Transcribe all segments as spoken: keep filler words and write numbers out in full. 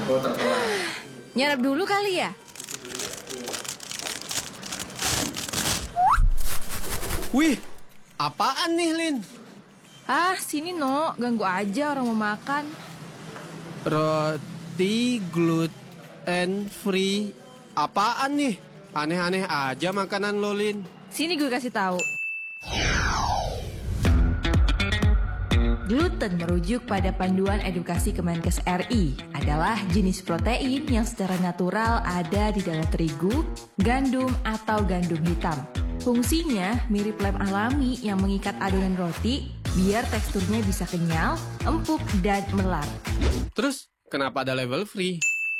Nyarap dulu kali ya? Wih, apaan nih, Lin? Ah, sini no, ganggu aja orang mau makan. Roti gluten free. Apaan nih? Aneh-aneh aja makanan lo, Lin. Sini gue kasih tahu. Gluten merujuk pada panduan edukasi Kemenkes R I adalah jenis protein yang secara natural ada di dalam terigu, gandum, atau gandum hitam. Fungsinya mirip lem alami yang mengikat adonan roti biar teksturnya bisa kenyal, empuk, dan melar. Terus, kenapa ada label free?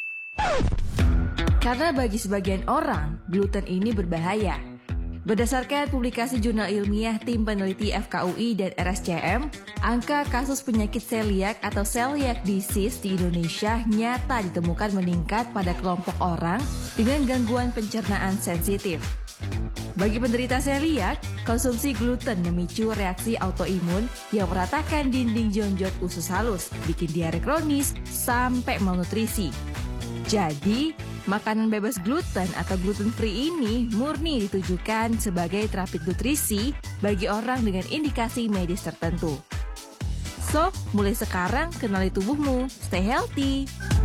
Karena bagi sebagian orang, gluten ini berbahaya. Berdasarkan publikasi jurnal ilmiah tim peneliti F K U I dan R S C M, angka kasus penyakit celiac atau celiac disease di Indonesia nyata ditemukan meningkat pada kelompok orang dengan gangguan pencernaan sensitif. Bagi penderita celiac, konsumsi gluten memicu reaksi autoimun yang meratakan dinding jonjot usus halus, bikin diare kronis, sampai malnutrisi. Jadi, makanan bebas gluten atau gluten free ini murni ditujukan sebagai terapi nutrisi bagi orang dengan indikasi medis tertentu. So, mulai sekarang kenali tubuhmu, stay healthy.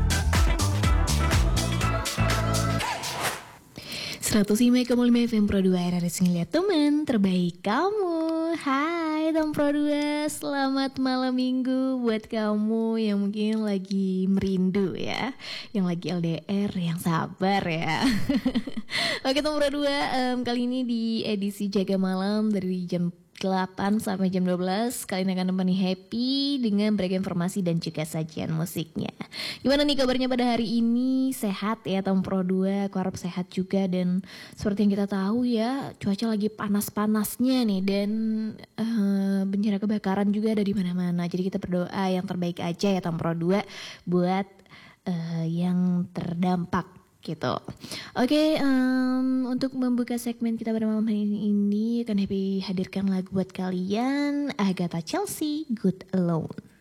seratus lima koma lima F M Pro dua R R S Ngeliat Teman terbaik kamu. Hai Tom Pro dua, selamat malam minggu buat kamu yang mungkin lagi merindu ya, yang lagi L D R, yang sabar ya. Oke Tom Pro dua, um, kali ini di edisi Jaga Malam dari jam delapan sampai jam dua belas kalian akan menemani Happy dengan beragam informasi dan juga sajian musiknya. Gimana nih kabarnya pada hari ini? Sehat ya Tom Pro dua, aku harap sehat juga. Dan seperti yang kita tahu ya, cuaca lagi panas-panasnya nih. Dan uh, bencana kebakaran juga ada di mana-mana. Jadi kita berdoa yang terbaik aja ya Tom Pro dua buat uh, yang terdampak gitu. Oke, okay, um, untuk membuka segmen kita pada malam hari ini akan Happy hadirkan lagu buat kalian, Agatha Chelsea, Good Alone.